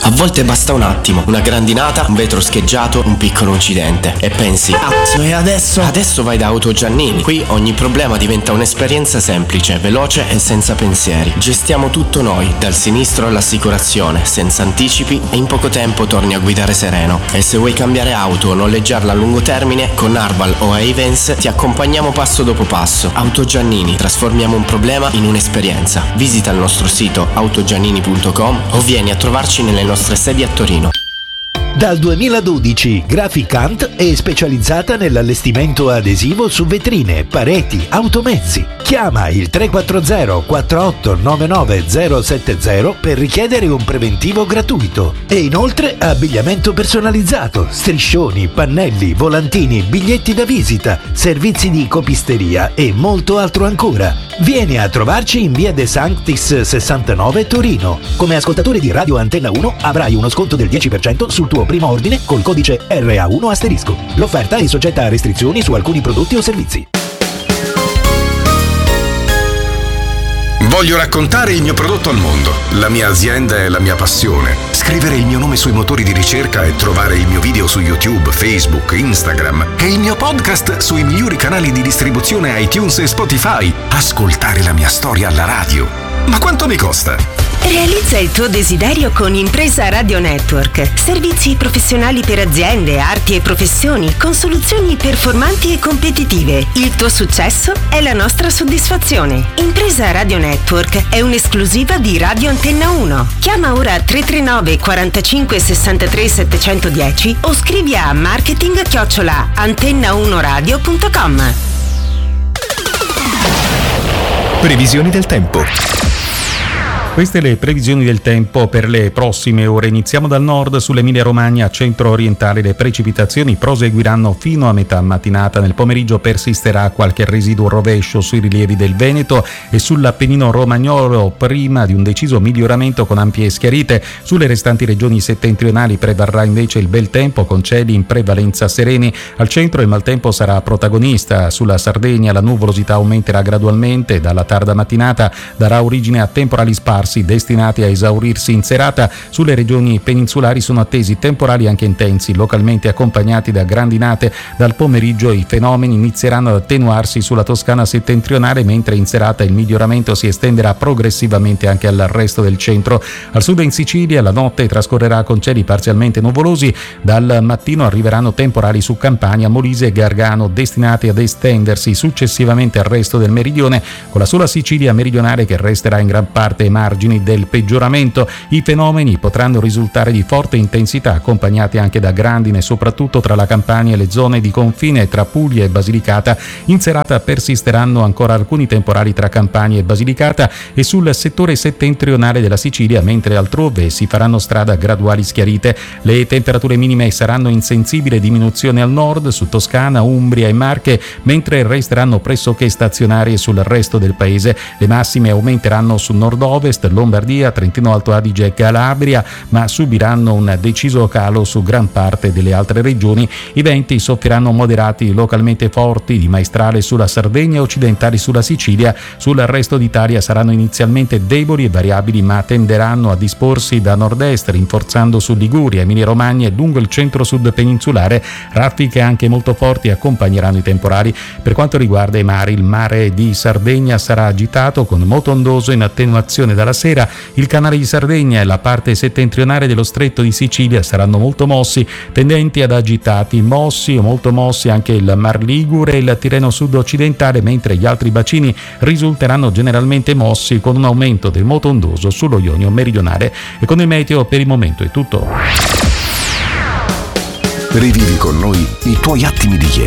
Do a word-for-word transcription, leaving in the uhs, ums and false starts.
A volte basta un attimo, una grandinata, un vetro scheggiato, un piccolo incidente e pensi: cazzo, e adesso? Adesso vai da Auto Giannini. Qui ogni problema diventa un'esperienza semplice, veloce e senza pensieri. Gestiamo tutto noi, dal sinistro all'assicurazione, senza anticipi, e in poco tempo torni a guidare sereno. E se vuoi cambiare auto o noleggiarla a lungo termine, con Arval o Ayvens ti accompagniamo passo dopo passo. Auto Giannini, trasformiamo un problema in un'esperienza. Visita il nostro sito autogiannini punto com o vieni a trovarci nelle nostre sedi a Torino. Dal duemiladodici Graficant è specializzata nell'allestimento adesivo su vetrine, pareti, automezzi. Chiama il tre quattro zero quattro otto nove nove zero sette zero per richiedere un preventivo gratuito. E inoltre abbigliamento personalizzato, striscioni, pannelli, volantini, biglietti da visita, servizi di copisteria e molto altro ancora. Vieni a trovarci in via De Sanctis sessantanove Torino. Come ascoltatore di Radio Antenna uno avrai uno sconto del dieci per cento sul tuo primo ordine col codice R A uno asterisco. L'offerta è soggetta a restrizioni su alcuni prodotti o servizi. Voglio raccontare il mio prodotto al mondo, la mia azienda e la mia passione. Scrivere il mio nome sui motori di ricerca e trovare il mio video su YouTube, Facebook, Instagram e il mio podcast sui migliori canali di distribuzione iTunes e Spotify. Ascoltare la mia storia alla radio. Ma quanto mi costa? Realizza il tuo desiderio con Impresa Radio Network. Servizi professionali per aziende, arti e professioni con soluzioni performanti e competitive. Il tuo successo è la nostra soddisfazione. Impresa Radio Network è un'esclusiva di Radio Antenna uno. Chiama ora tre tre nove quarantacinque sessantatré settecentodieci o scrivi a marketing chiocciola antenna uno radio punto com. Previsioni del tempo. Queste le previsioni del tempo per le prossime ore. Iniziamo dal nord. Sull'Emilia Romagna centro-orientale le precipitazioni proseguiranno fino a metà mattinata. Nel pomeriggio persisterà qualche residuo rovescio sui rilievi del Veneto e sull'Appennino romagnolo, prima di un deciso miglioramento con ampie schiarite. Sulle restanti regioni settentrionali prevarrà invece il bel tempo con cieli in prevalenza sereni. Al centro il maltempo sarà protagonista. Sulla Sardegna la nuvolosità aumenterà gradualmente. Dalla tarda mattinata darà origine a temporali sparsi destinati a esaurirsi in serata. Sulle regioni peninsulari sono attesi temporali anche intensi, localmente accompagnati da grandinate. Dal pomeriggio i fenomeni inizieranno ad attenuarsi sulla Toscana settentrionale, mentre in serata il miglioramento si estenderà progressivamente anche al resto del centro. Al sud in Sicilia la notte trascorrerà con cieli parzialmente nuvolosi. Dal mattino arriveranno temporali su Campania, Molise e Gargano, destinati ad estendersi successivamente al resto del meridione, con la sola Sicilia meridionale che resterà in gran parte margine del peggioramento. I fenomeni potranno risultare di forte intensità, accompagnati anche da grandine, soprattutto tra la Campania e le zone di confine tra Puglia e Basilicata. In serata persisteranno ancora alcuni temporali tra Campania e Basilicata e sul settore settentrionale della Sicilia, mentre altrove si faranno strada graduali schiarite. Le temperature minime saranno in sensibile diminuzione al nord, su Toscana, Umbria e Marche, mentre resteranno pressoché stazionarie sul resto del paese. Le massime aumenteranno su nord-ovest, Lombardia, Trentino Alto Adige e Calabria, ma subiranno un deciso calo su gran parte delle altre regioni. I venti soffieranno moderati localmente forti di maestrale sulla Sardegna e occidentali sulla Sicilia. Sul resto d'Italia saranno inizialmente deboli e variabili, ma tenderanno a disporsi da nord-est, rinforzando su Liguria, Emilia Romagna e lungo il centro-sud peninsulare. Raffiche anche molto forti accompagneranno i temporali. Per quanto riguarda i mari, il mare di Sardegna sarà agitato con moto ondoso in attenuazione dalla sera. Il canale di Sardegna e la parte settentrionale dello stretto di Sicilia saranno molto mossi, tendenti ad agitati. Mossi o molto mossi anche il Mar Ligure e il Tirreno sud-occidentale, mentre gli altri bacini risulteranno generalmente mossi, con un aumento del moto ondoso sullo Ionio meridionale. E con il meteo per il momento è tutto. Rivivi con noi i tuoi attimi di ieri.